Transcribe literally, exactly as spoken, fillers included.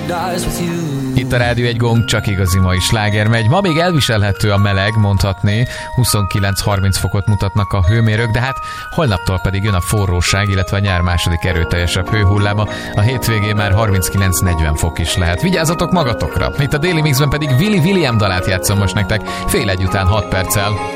Itt a Rádió egy gong, csak igazi mai sláger megy. Ma még elviselhető a meleg, mondhatni. huszonkilenc-harminc fokot mutatnak a hőmérők, de hát holnaptól pedig jön a forróság, illetve a nyár második erőteljesebb hőhulláma. A hétvégén már harminckilenc-negyven fok is lehet. Vigyázzatok magatokra! Itt a Daily Mixben pedig Willy William dalát játszom most nektek, fél egy után hat perccel.